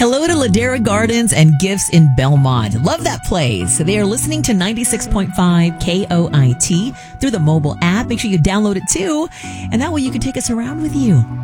Hello to Ladera Gardens and Gifts in Belmont. Love that place. They are listening to 96.5 KOIT through the mobile app. Make sure you download it too. And that way you can take us around with you.